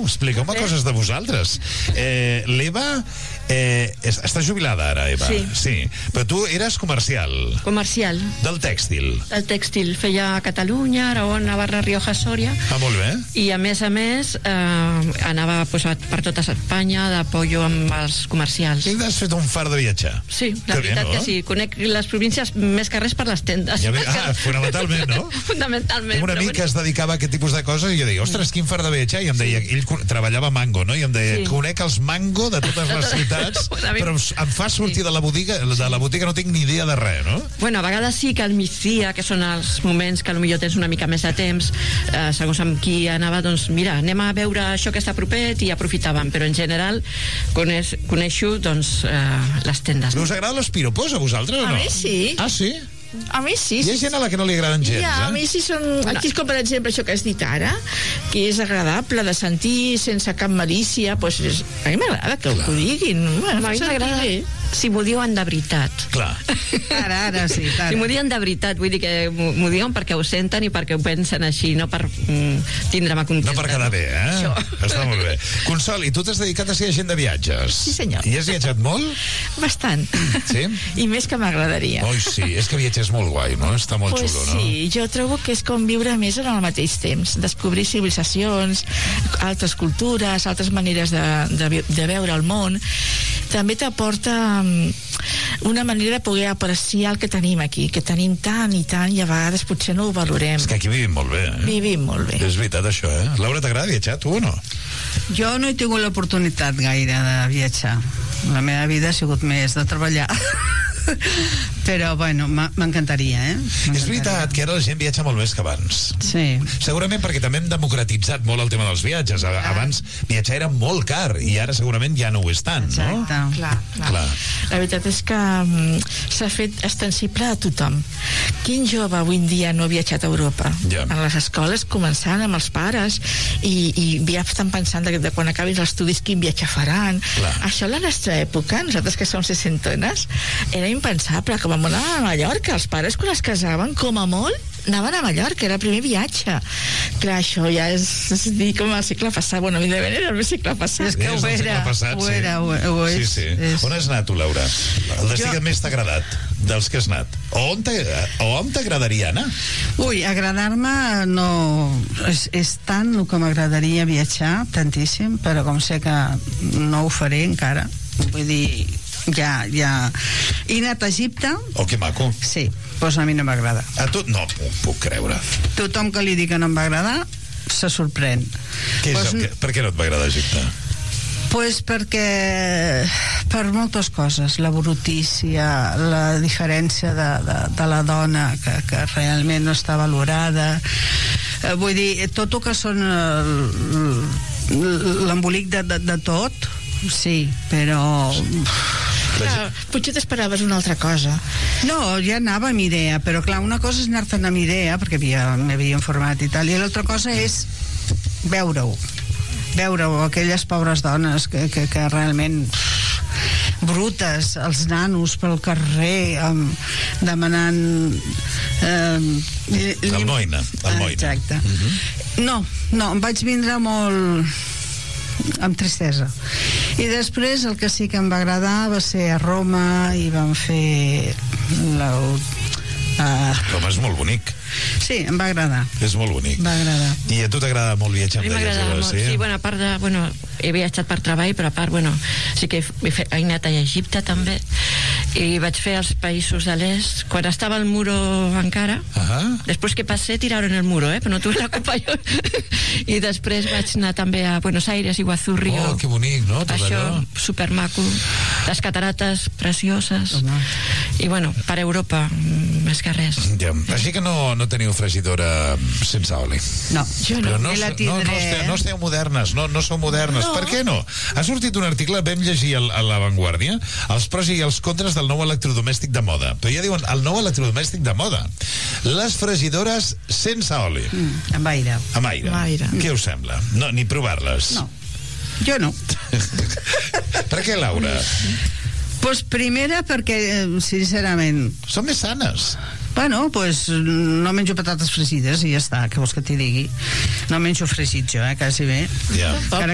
expliqueu-me coses de vosaltres. L'Eva està jubilada ara, Eva. Sí. Però tu eres comercial. Comercial. Del tèxtil. El tèxtil. Feia a Catalunya, Aragó, Navarra, Rioja, Sòria. Molt bé. I a més, anava per tota Espanya d'apoyo amb els comercials. I has fet un far de viatjar. Sí, la veritat que sí. Conec les províncies més que res per les tendes. Fonamentalment, no? Fundamentalment. Tinc un amic que es dedicava a aquest tipus de coses i jo deia, ostres, quin far de viatjar. I em deia, ell treballava a Mango, no? I em deia, conec els Mango de totes les ciutats, però em fa sortir de la botiga, no tinc ni idea de res, no? Bueno, a vegades sí que al migdia, que són els moments que potser tens una mica més de temps, segons amb qui anava, doncs mira, anem a veure això que està propet, i aprofitàvem, però en general coneixo doncs les tendes. Us agrada los piropos a vosaltres o no? A mi sí. Ah, sí? A mi sí. Hi ha gent a la que no li agraden gens, a mi sí són... Aquí és com, per exemple, això que has dit ara, que és agradable de sentir, sense cap malícia, doncs a mi m'agrada que ho diguin. A mi m'agrada si m'ho diuen de veritat. Clar. Ara sí. Si m'ho diuen de veritat, vull dir que m'ho diuen perquè ho senten i perquè ho pensen així, no per tindre'm contenta. No per quedar bé, Això. Està molt bé. Consol, i tu t'has dedicat a ser agent de viatges? Sí, senyor. I has viatjat molt? Bastant. Sí? I més que m'agradaria. Oi, sí, és que viatjar és molt guai, no? Està molt xulo, no? Sí, jo trobo que és com viure més en el mateix temps, descobrir civilitzacions, altres cultures, altres maneres de veure el món. També t'aporta una manera de poder apreciar el que tenim aquí, que tenim tant i tant, i a vegades potser no ho valorem. És que aquí vivim molt bé, Vivim molt bé. És veritat, això, Laura, t'agrada viatjar, tu o no? Jo no he tingut l'oportunitat gaire de viatjar. La meva vida ha sigut més de treballar. Però, bueno, m'encantaria, És veritat que ara la gent viatja molt més que abans. Sí. Segurament perquè també hem democratitzat molt el tema dels viatges. Abans viatjar era molt car i ara segurament ja no ho és tant, no? Exacte. Clar. La veritat és que s'ha fet extensible a tothom. Quin jove avui en dia no ha viatjat a Europa? Ja. A les escoles, començant amb els pares, i ja estan pensant de quan acabin els estudis quin viatge faran. Clar. Això a la nostra època, nosaltres que som sessentones, era impensable, que vam anar a Mallorca. Els pares, quan es casaven, com a molt, anaven a Mallorca, era el primer viatge. Clar, això ja és dir com el segle passat. Bueno, evidentment era el segle passat. És que ho era. Sí. On has anat tu, Laura? El destí que més t'ha agradat dels que has anat? O on t'agradaria anar? Ui, agradar-me no... És tant el que m'agradaria viatjar, tantíssim, però com sé que no ho faré encara, vull dir... Ja. He anat a Egipte. Oh, que maco. Sí, doncs a mi no m'agrada. A tu no puc creure. Tothom que li dic que no em va agradar se sorprèn. Per què no et va agradar Egipte? Pues perquè per moltes coses, la brutícia, la diferència de la dona que realment no està valorada, vull dir, tot el que són l'embolic de tot, sí, però... Clar, potser t'esperaves una altra cosa. No, ja anava amb idea, però clar, una cosa és anar-te'n amb idea, perquè m'havia informat i tal, i l'altra cosa és veure-ho, aquelles pobres dones que realment brutes, els nanos pel carrer demanant almoina. Exacte. No, em vaig vindre molt amb tristesa. I després el que sí que em va agradar va ser a Roma, i vam fer Roma és molt bonic. Sí, em va agradar. És molt bonic. Va agradar. I a tu t'agrada molt viatjar? A mi m'agrada molt, sí, bueno, a part de... Bueno, he viatjat per treball, però a part, bueno, sí que he anat a Egipte també, i vaig fer els països de l'est, quan estava el muro encara, després que passé tiraron el muro, però no tuve la culpa jo. I després vaig anar també a Buenos Aires, Iguazú, Río. Oh, que bonic, no? Això, supermaco, les catarates precioses. I bueno, per Europa, més que res. Ja. Així que no teniu fregidora sense oli. No, jo no. No esteu modernes, no sou modernes. Per què no? Ha sortit un article, vam llegir a La Vanguardia, els pros i els contres del nou electrodomèstic de moda. Però ja diuen, el nou electrodomèstic de moda. Les fregidores sense oli. Amb aire. Amb aire. Què us sembla? No, ni provar-les? No, jo no. Per què, Laura? Pues primera perquè, sincerament... Són més sanes. Bueno, pues no menjo patates fregides i ja està, què vols que t'hi digui? No menjo fregit jo, quasi bé. Ja.